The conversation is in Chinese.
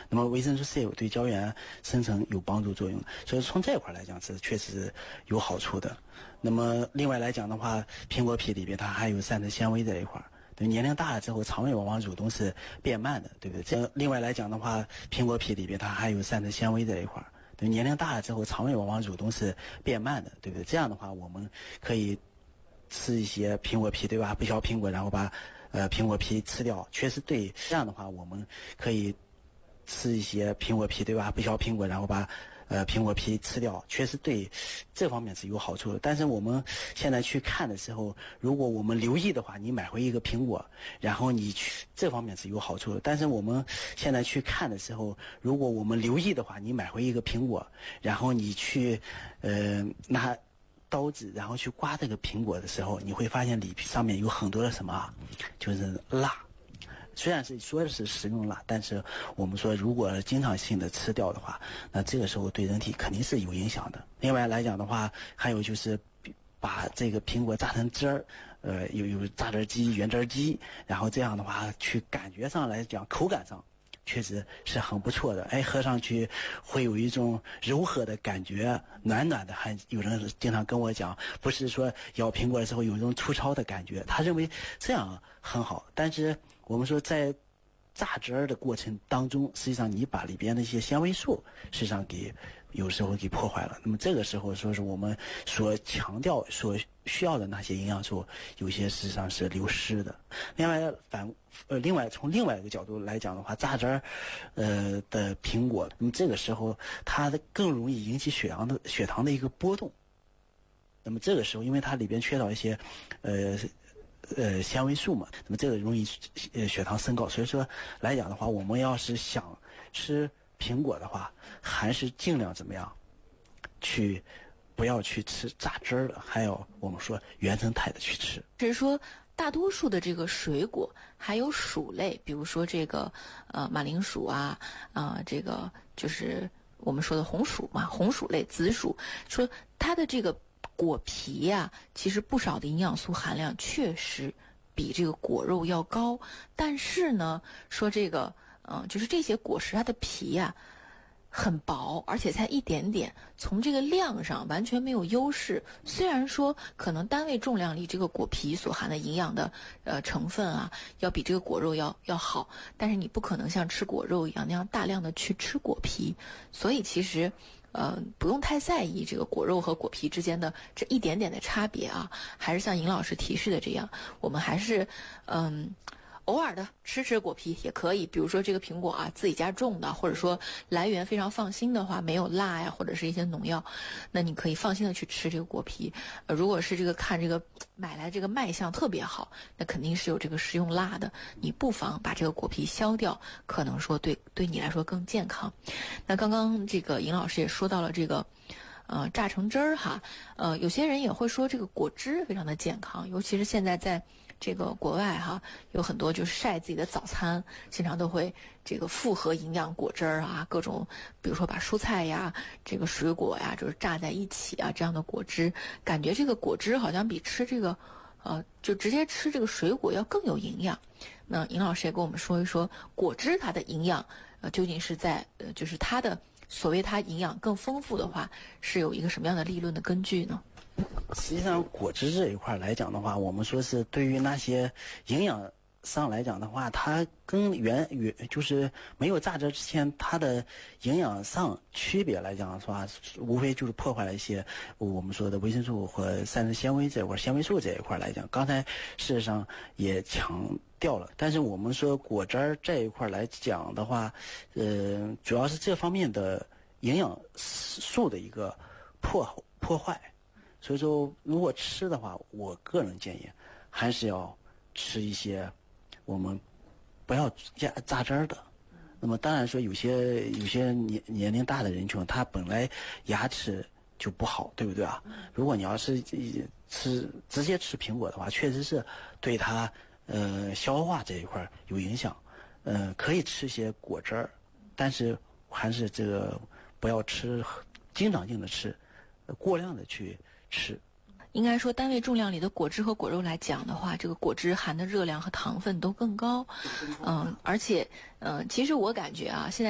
那么维生素 C 对胶原生成有帮助作用，所以从这一块来讲是确实有好处的。那么另外来讲的话，苹果皮里边它还有膳食纤维这一块。对，年龄大了之后，肠胃往往蠕动是变慢的，对不对？这另外来讲的话，苹果皮里边它还有膳食纤维这一块。对，年龄大了之后，肠胃往往蠕动是变慢的，对不对？这样的话，我们可以吃一些苹果皮，对吧？不削苹果，然后把苹果皮吃掉，确实对。这样的话，我们可以吃一些苹果皮，对吧？不削苹果，然后把苹果皮吃掉，确实对这方面是有好处的。但是我们现在去看的时候，如果我们留意的话，你买回一个苹果，然后你去这方面是有好处的。但是我们现在去看的时候，如果我们留意的话，你买回一个苹果，然后你去拿刀子然后去刮这个苹果的时候，你会发现里上面有很多的什么，就是蜡。虽然是说的是食用蜡，但是我们说如果经常性的吃掉的话，那这个时候对人体肯定是有影响的。另外来讲的话，还有就是把这个苹果榨成汁儿，有榨汁机、原汁机，然后这样的话去感觉上来讲，口感上确实是很不错的。哎，喝上去会有一种柔和的感觉，暖暖的。还有人经常跟我讲，不是说咬苹果的时候有一种粗糙的感觉，他认为这样很好。但是我们说在榨汁的过程当中，实际上你把里边的一些纤维素实际上有时候给破坏了。那么这个时候说是我们所强调所需要的那些营养素，有些实际上是流失的。另外从另外一个角度来讲的话，榨汁的苹果，那么这个时候它更容易引起血糖的一个波动。那么这个时候因为它里边缺少一些纤维素嘛，那么这个容易血糖升高。所以说来讲的话，我们要是想吃苹果的话，还是尽量怎么样不要去吃榨汁的，还有我们说原生态的去吃。 只是说大多数的这个水果还有薯类，比如说这个马铃薯啊，这个就是我们说的红薯嘛，红薯类、紫薯，说它的这个果皮呀，其实不少的营养素含量确实比这个果肉要高，但是呢，说这个就是这些果实它的皮呀很薄，而且才一点点，从这个量上完全没有优势。虽然说可能单位重量里这个果皮所含的营养的成分啊，要比这个果肉要好，但是你不可能像吃果肉一样那样大量的去吃果皮，所以其实不用太在意这个果肉和果皮之间的这一点点的差别啊，还是像尹老师提示的这样，我们还是偶尔的吃果皮也可以，比如说这个苹果啊，自己家种的，或者说来源非常放心的话，没有蜡呀，或者是一些农药，那你可以放心的去吃这个果皮。如果是这个看这个买来这个卖相特别好，那肯定是有这个食用蜡的，你不妨把这个果皮削掉，可能说对你来说更健康。那刚刚这个尹老师也说到了这个榨成汁儿哈，有些人也会说这个果汁非常的健康，尤其是现在在这个国外哈，有很多就是晒自己的早餐，经常都会这个复合营养果汁儿啊，各种比如说把蔬菜呀、这个水果呀，就是榨在一起啊，这样的果汁，感觉这个果汁好像比吃这个就直接吃这个水果要更有营养。那尹老师也跟我们说一说果汁它的营养究竟是在就是它的所谓它营养更丰富的话，是有一个什么样的理论的根据呢？ 实际上果汁这一块来讲的话，我们说是对于那些营养上来讲的话，它跟就是没有榨汁之前，它的营养上区别来讲的话，无非就是破坏了一些我们说的维生素和膳食纤维这一块、纤维素这一块来讲。刚才事实上也强调了，但是我们说果汁这一块来讲的话，主要是这方面的营养素的一个破坏。所以说如果吃的话，我个人建议还是要吃一些我们不要榨汁的。那么当然说有些年龄大的人群，他本来牙齿就不好，对不对啊？如果你要是直接吃苹果的话，确实是对他消化这一块有影响。可以吃些果汁儿，但是还是这个不要吃经常性的吃，过量的去吃。 应该说单位重量里的果汁和果肉来讲的话，这个果汁含的热量和糖分都更高。而且其实我感觉啊，现在